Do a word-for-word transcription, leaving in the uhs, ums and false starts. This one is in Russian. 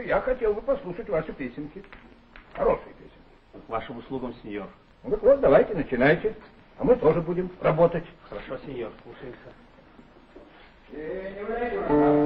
я хотел бы послушать ваши песенки. Хорошие песенки. К вашим услугам, сеньор. Ну так вот, давайте, начинайте. А мы тоже будем работать. Хорошо, сеньор, слушаемся.